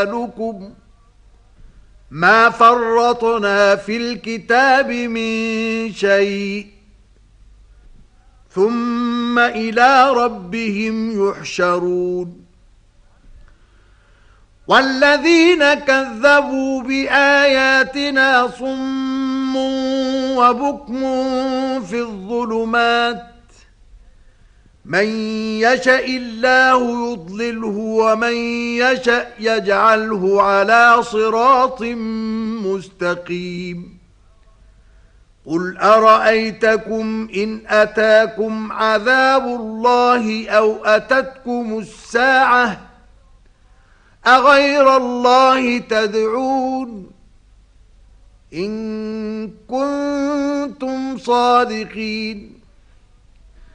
لكم ما فرطنا في الكتاب من شيء ثم إلى ربهم يحشرون والذين كذبوا بآياتنا صم وبكم في الظلمات من يشاء الله يضلله ومن يشاء يجعله على صراط مستقيم قل أرأيتكم إن أتاكم عذاب الله أو أتتكم الساعة أغير الله تدعون إن كنتم صادقين